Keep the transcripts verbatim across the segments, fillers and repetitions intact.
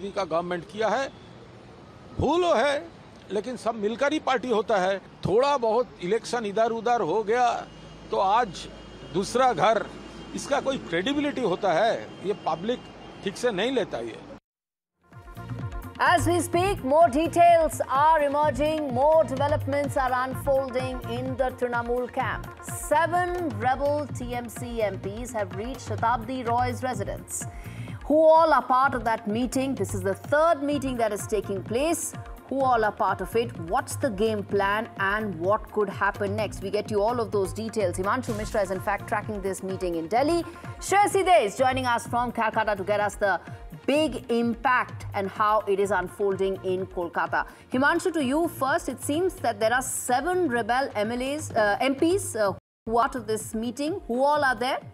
BJP का government किया है। भूल है, लेकिन सब मिलकर ही पार्टी होता है। थोड़ा बहुत इलेक्शन इधर उधर हो गया तो आज दूसरा घर, इसका कोई क्रेडिबिलिटी होता है? ये पब्लिक ठीक से नहीं लेता ये। As we speak, more details are emerging, more developments are unfolding in the Trinamool camp. Seven rebel T M C M Ps have reached Shatabdi Roy's residence. Who all are part of that meeting? This is the third meeting that is taking place. Who all are part of it? What's the game plan and what could happen next? We get you all of those details. Himanshu Mishra is in fact tracking this meeting in Delhi. Shreyasi Dey is joining us from Calcutta to get us the big impact and how it is unfolding in Kolkata. Himanshu, to you first. It seems that there are seven rebel M L As, uh, M Ps uh, who are to this meeting. Who all are there?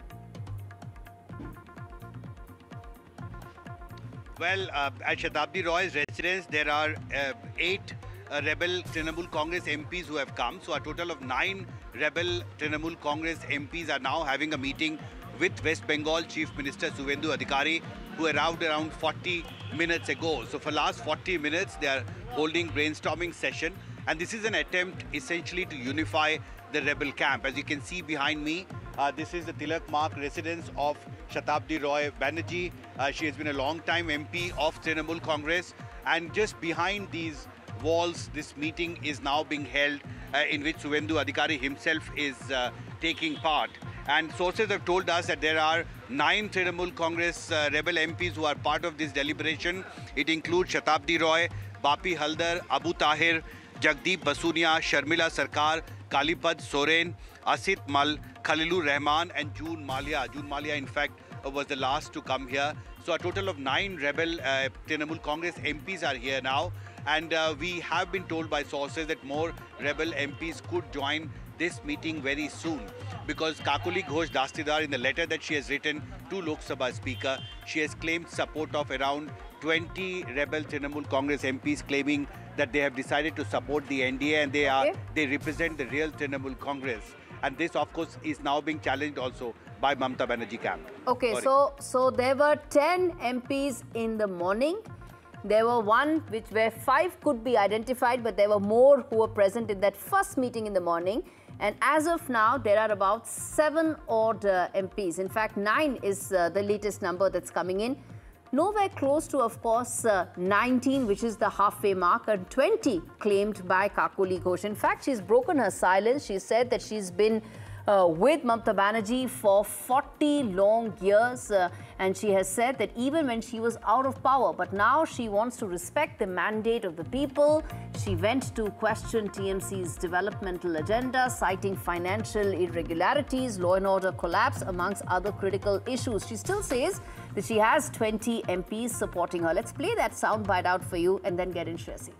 Well, uh, at Shatabdi Roy's residence, there are uh, eight uh, rebel Trinamool Congress M Ps who have come. So a total of nine rebel Trinamool Congress M Ps are now having a meeting with West Bengal Chief Minister Suvendu Adhikari, who arrived around forty minutes ago. So for last forty minutes, they are holding brainstorming session. And this is an attempt essentially to unify the rebel camp. As you can see behind me, uh, this is the Tilak Mark residence of Shatabdi Roy Banerjee. Uh, she has been a long-time M P of Trinamool Congress. And just behind these walls, this meeting is now being held uh, in which Suvendu Adhikari himself is uh, taking part. And sources have told us that there are nine Trinamool Congress uh, rebel M Ps who are part of this deliberation. It includes Shatabdi Roy, Bapi Haldar, Abu Tahir, Jagdeep Basunia, Sharmila Sarkar, Kalipad Soren, Asit Mal, Khalilur Rahman and June Malia. June Malia, in fact, uh, was the last to come here. So a total of nine rebel uh, Trinamool Congress M Ps are here now. And uh, we have been told by sources that more rebel M Ps could join this meeting very soon, because Kakuli Ghosh Dastidar, in the letter that she has written to Lok Sabha Speaker, she has claimed support of around twenty rebel Trinamool Congress M Ps, claiming that they have decided to support the N D A and they are Okay. they represent the real Trinamool Congress. And this, of course, is now being challenged also by Mamata Banerjee camp. Okay, Sorry. so so there were ten M Ps in the morning. There were one which where five could be identified, but there were more who were present in that first meeting in the morning. And as of now, there are about seven odd uh, M Ps. In fact, nine is uh, the latest number that's coming in. Nowhere close to, of course, uh, nineteen, which is the halfway mark, and twenty claimed by Kakuli Ghosh. In fact, she's broken her silence. She said that she's been uh, with Mamata Banerjee for forty long years. Uh, and she has said that even when she was out of power, but now she wants to respect the mandate of the people. She went to question T M C's developmental agenda, citing financial irregularities, law and order collapse, amongst other critical issues. She still says that she has twenty M Ps supporting her. Let's play that soundbite out for you and then get in, Shreyasi.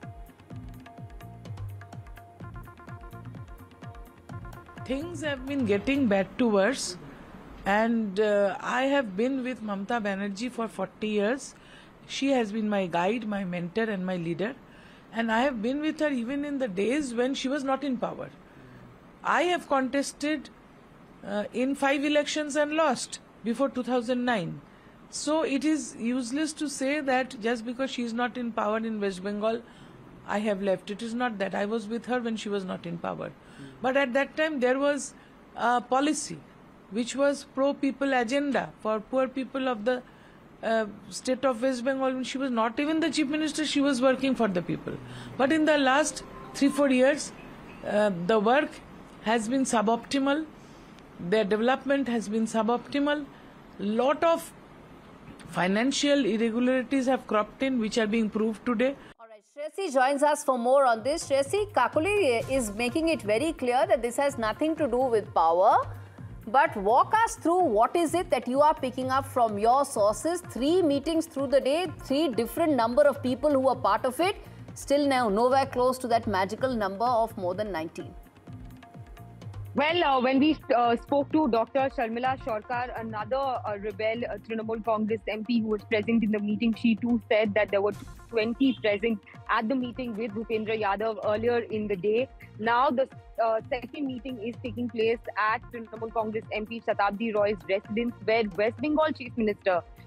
Things have been getting bad to worse, and uh, I have been with Mamata Banerjee for forty years. She has been my guide, my mentor and my leader, and I have been with her even in the days when she was not in power. I have contested uh, in five elections and lost before two thousand nine. So it is useless to say that just because she is not in power in West Bengal, I have left. It is not that. I was with her when she was not in power. But at that time there was a policy which was pro-people agenda for poor people of the uh, state of West Bengal. When she was not even the chief minister, she was working for the people. But in the last three, four years, uh, the work has been suboptimal. Their development has been suboptimal. Lot of financial irregularities have cropped in, which are being proved today. All right, Shreyasi joins us for more on this. Shreyasi, Kakuli is making it very clear that this has nothing to do with power. But walk us through what is it that you are picking up from your sources. Three meetings through the day, three different number of people who are part of it. Still now nowhere close to that magical number of more than nineteen. Well, uh, when we uh, spoke to Doctor Sharmila Sarkar, another uh, rebel uh, Trinamool Congress M P who was present in the meeting, she too said that there were twenty present at the meeting with Bhupendra Yadav earlier in the day. Now the uh, second meeting is taking place at Trinamool Congress M P Shatabdi Roy's residence, where West Bengal Chief Minister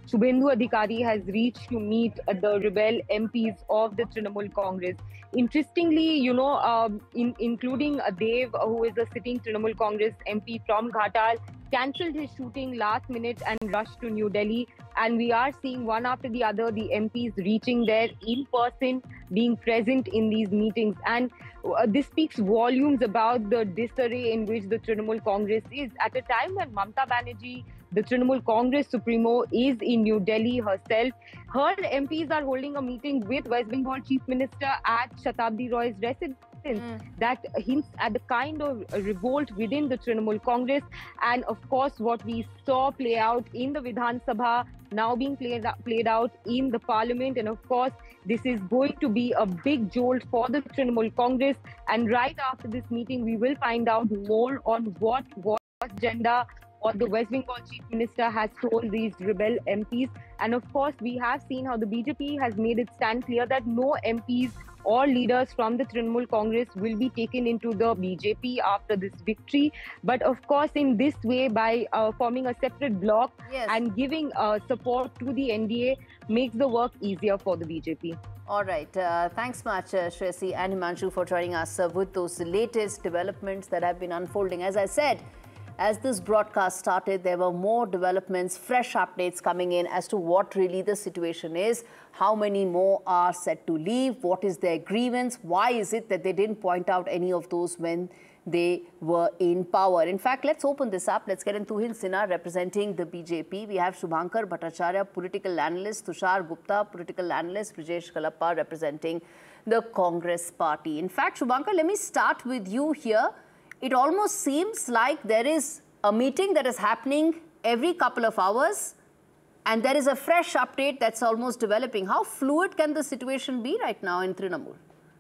Shubhendu Adhikari has reached to meet the rebel M Ps of the Trinamool Congress. Interestingly, you know, um, in, including uh, Dev, who is a sitting Trinamool Congress M P from Ghatal, cancelled his shooting last minute and rushed to New Delhi. And we are seeing one after the other the M Ps reaching there in person, being present in these meetings. And uh, this speaks volumes about the disarray in which the Trinamool Congress is. At a time when Mamta Banerjee, the Trinamool Congress Supremo, is in New Delhi herself, her M Ps are holding a meeting with West Bengal Chief Minister at Shatabdi Roy's residence. Mm. That hints at the kind of revolt within the Trinamool Congress, and of course what we saw play out in the Vidhan Sabha now being played, played out in the parliament. And of course this is going to be a big jolt for the Trinamool Congress, and right after this meeting we will find out more on what what agenda or the West Bengal Chief Minister has told these rebel M Ps. And of course we have seen how the B J P has made it stand clear that no M Ps or leaders from the Trinamool Congress will be taken into the B J P after this victory. But of course, in this way, by uh, forming a separate bloc, yes, and giving uh, support to the N D A makes the work easier for the B J P. All right. Uh, thanks much, uh, Shreyasi and Himanshu, for joining us uh, with those latest developments that have been unfolding. As I said, as this broadcast started, there were more developments, fresh updates coming in as to what really the situation is, how many more are set to leave, what is their grievance, why is it that they didn't point out any of those when they were in power. In fact, let's open this up. Let's get in Tuhin Sinha representing the B J P. We have Shubhankar Bhattacharya, political analyst, Tushar Gupta, political analyst, Brijesh Kalappa representing the Congress party. In fact, Shubhankar, let me start with you here. It almost seems like there is a meeting that is happening every couple of hours and there is a fresh update that's almost developing. How fluid can the situation be right now in Trinamool?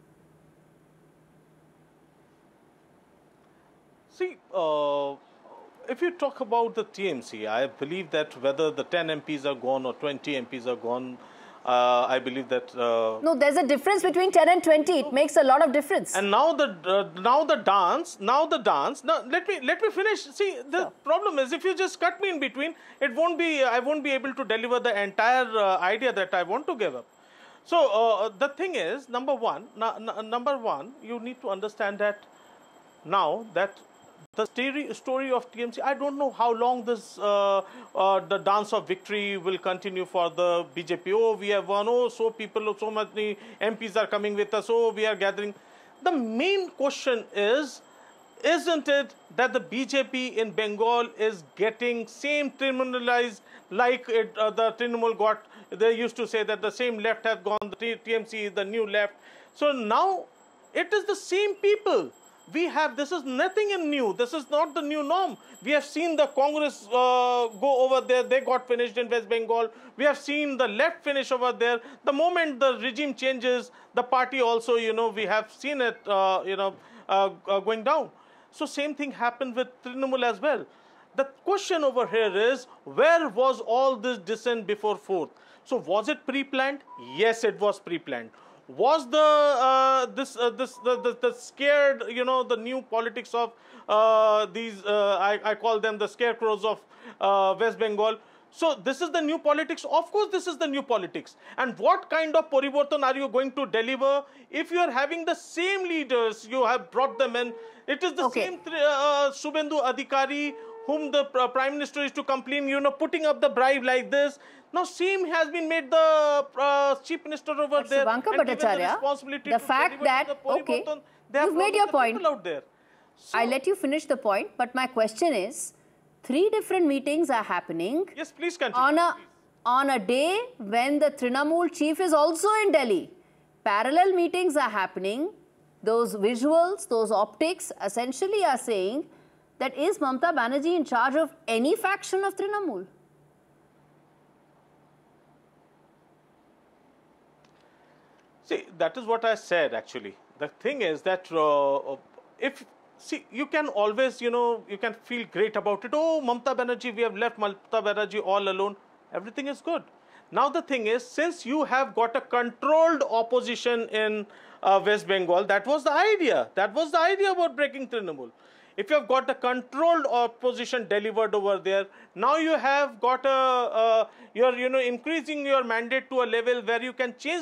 See, uh, if you talk about the T M C, I believe that whether the ten M Ps are gone or twenty M Ps are gone, Uh, I believe that... Uh, no, there's a difference between ten and twenty. It makes a lot of difference. And now the uh, now the dance, now the dance. Now let me let me finish. See, the sure. problem is if you just cut me in between, it won't be. I won't be able to deliver the entire uh, idea that I want to give up. So uh, the thing is, number one, number one, you need to understand that now that the story of T M C, I don't know how long this uh, uh, the dance of victory will continue for the B J P. Oh, we have won. Oh, so people, so many M Ps are coming with us. Oh, we are gathering. The main question is, isn't it that the B J P in Bengal is getting same criminalized like it, uh, the Trinamool got? They used to say that the same left has gone. The T M C is the new left. So now it is the same people. We have, this is nothing new. This is not the new norm. We have seen the Congress uh, go over there. They got finished in West Bengal. We have seen the left finish over there. The moment the regime changes, the party also, you know, we have seen it, uh, you know, uh, uh, going down. So same thing happened with Trinamool as well. The question over here is, where was all this dissent before fourth? So was it pre-planned? Yes, it was pre-planned. Was the uh, this uh, this the, the the scared, you know, the new politics of uh, these uh, I, I call them the scarecrows of uh, West Bengal? So this is the new politics. Of course, this is the new politics. And what kind of parivartan are you going to deliver if you are having the same leaders? You have brought them in. It is the okay. same uh, Shubhendu Adhikari whom the uh, Prime Minister is to complain, you know, putting up the bribe like this. Now, same has been made the uh, Chief Minister over but there Shubhankar and given Bhattacharya, the responsibility the to fact that, the okay, you've made your point. Out there. So, I'll let you finish the point, but my question is, three different meetings are happening. Yes, please continue. On a, on a day when the Trinamool chief is also in Delhi. Parallel meetings are happening. Those visuals, those optics essentially are saying that is Mamta Banerjee in charge of any faction of Trinamool? See, that is what I said actually. The thing is that uh, if, see, you can always, you know, you can feel great about it. Oh, Mamta Banerjee, we have left Mamta Banerjee all alone. Everything is good. Now the thing is, since you have got a controlled opposition in uh, West Bengal, that was the idea. That was the idea about breaking Trinamool. if you have got the controlled opposition delivered over there, now you have got a, uh, you're, you know, increasing your mandate to a level where you can change